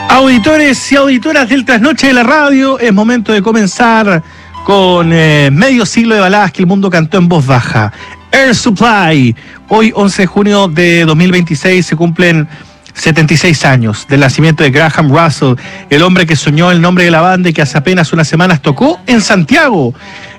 Auditores y auditoras del Trasnoche de la Radio, es momento de comenzar con medio siglo de baladas que el mundo cantó en voz baja. Air Supply. Hoy, 11 de junio de 2026, se cumplen 76 años del nacimiento de Graham Russell, el hombre que soñó el nombre de la banda y que hace apenas unas semanas tocó en Santiago.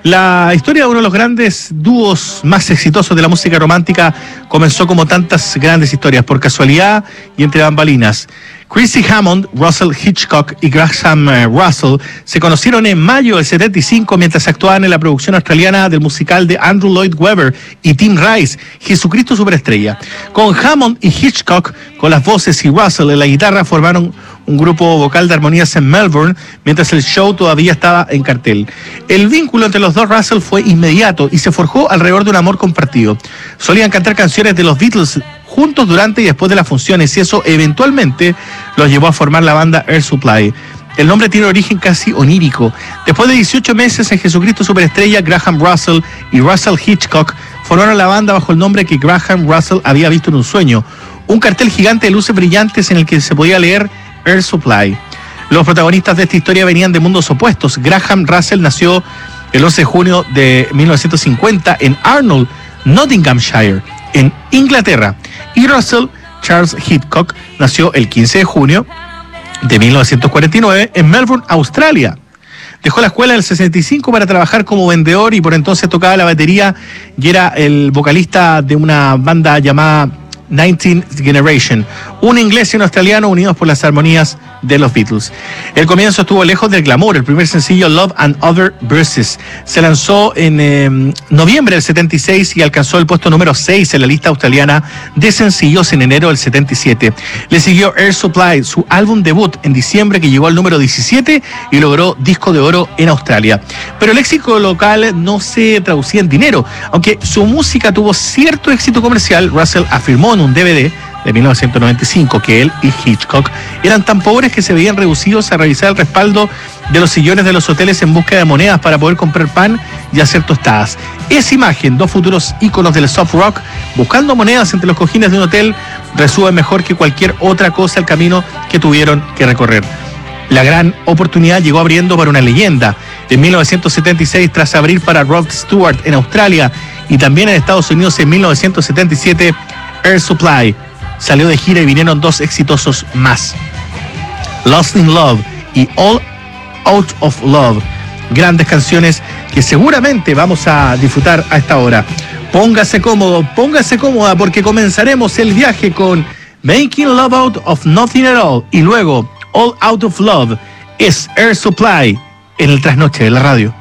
La historia de uno de los grandes dúos más exitosos de la música romántica comenzó como tantas grandes historias, por casualidad y entre bambalinas. Chrissy Hammond, Russell Hitchcock y Graham Russell se conocieron en mayo del 75 mientras actuaban en la producción australiana del musical de Andrew Lloyd Webber y Tim Rice, Jesucristo Superestrella. Con Hammond y Hitchcock con las voces y Russell en la guitarra formaron un grupo vocal de armonías en Melbourne mientras el show todavía estaba en cartel. El vínculo entre los dos Russell fue inmediato y se forjó alrededor de un amor compartido. Solían cantar canciones de los Beatles juntos durante y después de las funciones, y eso eventualmente los llevó a formar la banda Air Supply. El nombre tiene origen casi onírico. Después de 18 meses en Jesucristo Superestrella, Graham Russell y Russell Hitchcock formaron la banda bajo el nombre que Graham Russell había visto en un sueño, un cartel gigante de luces brillantes en el que se podía leer Air Supply. Los protagonistas de esta historia venían de mundos opuestos. Graham Russell nació el 11 de junio de 1950 en Arnold, Nottinghamshire, en Inglaterra, y Russell Charles Hitchcock nació el 15 de junio de 1949 en Melbourne, Australia. Dejó la escuela en el 65 para trabajar como vendedor y por entonces tocaba la batería y era el vocalista de una banda llamada 19th Generation, un inglés y un australiano unidos por las armonías de los Beatles. El comienzo estuvo lejos del glamour. El primer sencillo, Love and Other Verses, se lanzó en noviembre del 76 y alcanzó el puesto número 6 en la lista australiana de sencillos en enero del 77. Le siguió Air Supply, su álbum debut, en diciembre, que llegó al número 17 y logró disco de oro en Australia. Pero el éxito local no se traducía en dinero. Aunque su música tuvo cierto éxito comercial, Russell afirmó en un DVD de 1995 que él y Hitchcock eran tan pobres que se veían reducidos a revisar el respaldo de los sillones de los hoteles en busca de monedas para poder comprar pan y hacer tostadas. Esa imagen, dos futuros íconos del soft rock buscando monedas entre los cojines de un hotel, resume mejor que cualquier otra cosa el camino que tuvieron que recorrer. La gran oportunidad llegó abriendo para una leyenda. En 1976, tras abrir para Rod Stewart en Australia y también en Estados Unidos en 1977, Air Supply salió de gira y vinieron dos exitosos más, Lost in Love y All Out of Love. Grandes canciones que seguramente vamos a disfrutar a esta hora. Póngase cómodo, póngase cómoda, porque comenzaremos el viaje con Making Love Out of Nothing at All y luego All Out of Love. Es Air Supply en el Trasnoche de la Radio.